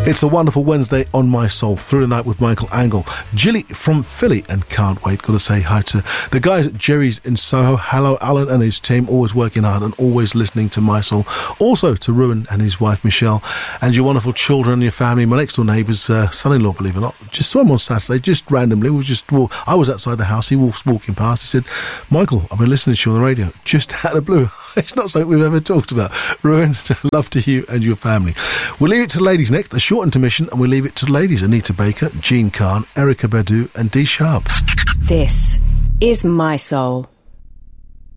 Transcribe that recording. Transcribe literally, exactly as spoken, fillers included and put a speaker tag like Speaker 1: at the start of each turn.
Speaker 1: It's a wonderful Wednesday on My Soul, Through the Night with Michael Angle. Jilly from Philly, and can't wait. Got to say hi to the guys at Jerry's in Soho. Hello, Alan and his team, always working hard and always listening to My Soul. Also to Ruin and his wife Michelle, and your wonderful children and your family. My next door neighbour's uh, son-in-law, believe it or not, just saw him on Saturday, just randomly. We just walk, I was outside the house, he was walking past. He said, "Michael, I've been listening to you on the radio," just out of the blue. It's not something we've ever talked about. Ruin, love to you and your family. We'll leave it to the ladies next, a short intermission, and we'll leave it to the ladies. Anita Baker, Jean Khan, Erykah Badu and D Sharp.
Speaker 2: This is My Soul.